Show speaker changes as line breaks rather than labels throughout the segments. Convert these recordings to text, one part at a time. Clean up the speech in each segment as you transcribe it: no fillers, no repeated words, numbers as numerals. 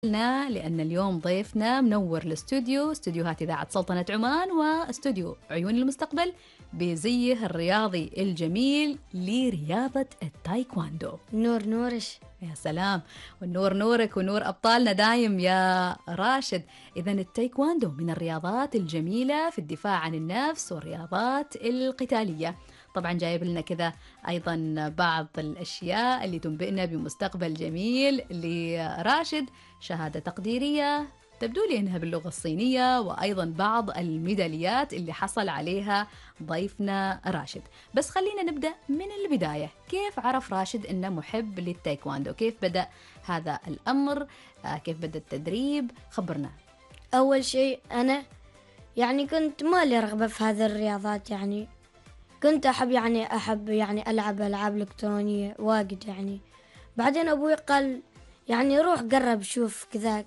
لأن اليوم ضيفنا منور الاستوديو، استوديوهات إذاعة سلطنة عمان واستوديو عيون المستقبل بزيه الرياضي الجميل لرياضة التايكواندو.
نور نورش.
يا سلام، والنور نورك ونور أبطالنا دايم يا راشد. إذن التايكواندو من الرياضات الجميلة في الدفاع عن النفس والرياضات القتالية. طبعا جايب لنا كذا أيضا بعض الأشياء اللي تنبئنا بمستقبل جميل لراشد، شهادة تقديرية تبدو لي أنها باللغة الصينية، وأيضا بعض الميداليات اللي حصل عليها ضيفنا راشد. بس خلينا نبدأ من البداية، كيف عرف راشد أنه محب للتايكواندو؟ كيف بدأ هذا الأمر؟ كيف بدأ التدريب؟ خبرنا.
أول شيء أنا كنت ما لي رغبة في هذه الرياضات، كنت أحب ألعب ألعاب إلكترونية واجد. بعدين أبوي قال روح قرب شوف كذاك،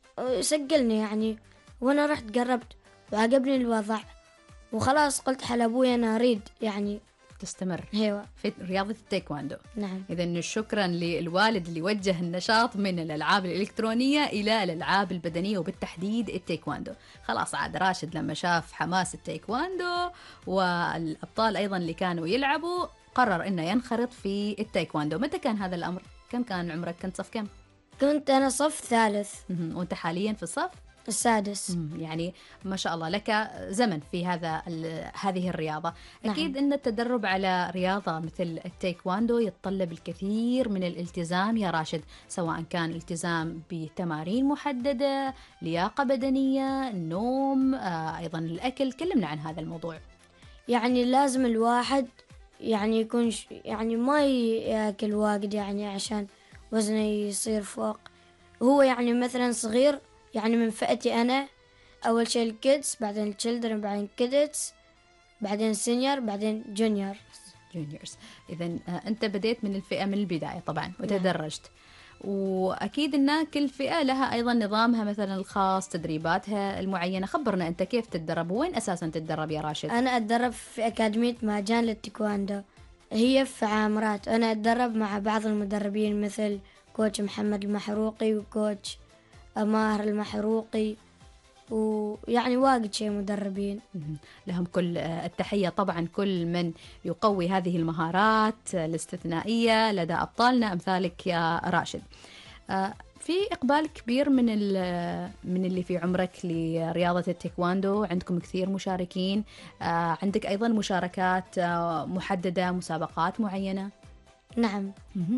سجلني وأنا رحت قربت وعجبني الوضع، وخلاص قلت حل أبوي أنا أريد
تستمر
هيوا
في رياضة التايكواندو.
نعم.
إذن شكرا للوالد اللي وجه النشاط من الألعاب الإلكترونية إلى الألعاب البدنية وبالتحديد التايكواندو. خلاص عاد راشد لما شاف حماس التايكواندو والأبطال أيضا اللي كانوا يلعبوا قرر إنه ينخرط في التايكواندو. متى كان هذا الأمر؟ كم كان عمرك؟ كنت صف كم؟
كنت أنا صف ثالث.
وأنت حاليا في الصف
السادس.
يعني ما شاء الله لك زمن في هذه الرياضة. أكيد
نعم.
أن التدرب على رياضة مثل التايكواندو يتطلب الكثير من الالتزام يا راشد، سواء كان التزام بتمارين محددة، لياقة بدنية، نوم، أيضا الأكل. كلمنا عن هذا الموضوع.
لازم الواحد يكون ما يأكل واجد عشان وزنه يصير فوق. هو مثلا صغير من فئتي أنا، أول شيء الكيدز، بعدين التشيلدرن، بعدين كيدز، بعدين سينيور، بعدين
جونيورز. إذن أنت بديت من الفئة من البداية طبعا وتدرجت. وأكيد أن كل فئة لها أيضا نظامها مثلا الخاص، تدريباتها المعينة. خبرنا أنت كيف تتدرب وين أساسا تتدرب يا راشد؟
أنا أتدرب في أكاديمية مهجان للتايكواندو، هي في عامرات. أنا أتدرب مع بعض المدربين مثل كوتش محمد المحروقي وكوتش ماهر المحروقي، واجد شيء مدربين
لهم كل التحية طبعا، كل من يقوي هذه المهارات الاستثنائية لدى أبطالنا أمثالك يا راشد. في إقبال كبير من اللي في عمرك لرياضة التايكواندو، عندكم كثير مشاركين، عندك أيضا مشاركات محددة، مسابقات معينة؟
نعم.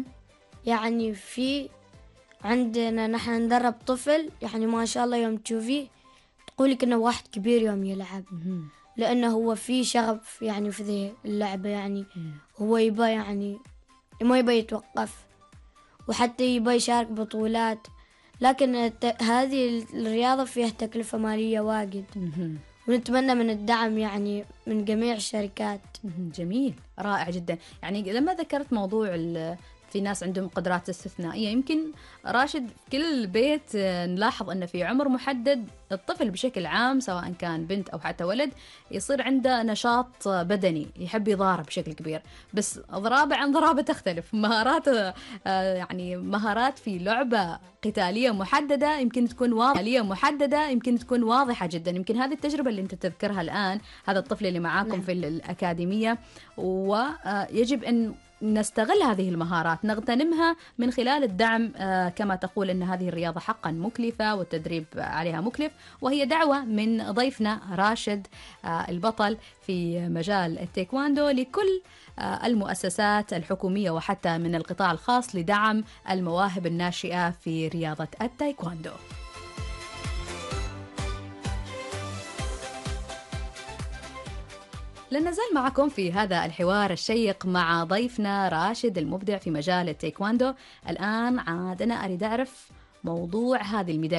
في عندنا نحن ندرب طفل ما شاء الله، يوم تشوفيه تقولي كأنه واحد كبير يوم يلعب، لأنه هو في شغف في ذي اللعبة. هو يبى ما يبى يتوقف، وحتى يبى يشارك بطولات. لكن هذه الرياضة فيها تكلفة مالية واجد، ونتمنى من الدعم من جميع الشركات.
جميل، رائع جدا. لما ذكرت موضوع في ناس عندهم قدرات استثنائية، يمكن راشد كل بيت نلاحظ أن في عمر محدد الطفل بشكل عام سواء كان بنت أو حتى ولد يصير عنده نشاط بدني، يحب يضارب بشكل كبير، بس ضرابة عن ضرابة تختلف. مهارات مهارات في لعبة قتالية محددة يمكن تكون واضحة جدا. يمكن هذه التجربة اللي أنت تذكرها الآن، هذا الطفل اللي معاكم في الأكاديمية، ويجب أن نستغل هذه المهارات، نغتنمها من خلال الدعم. كما تقول أن هذه الرياضة حقا مكلفة والتدريب عليها مكلف، وهي دعوة من ضيفنا راشد البطل في مجال التايكواندو لكل المؤسسات الحكومية وحتى من القطاع الخاص لدعم المواهب الناشئة في رياضة التايكواندو. لن نزال معكم في هذا الحوار الشيق مع ضيفنا راشد المبدع في مجال التايكواندو. الآن عاد أنا أريد أعرف موضوع هذه الميدالية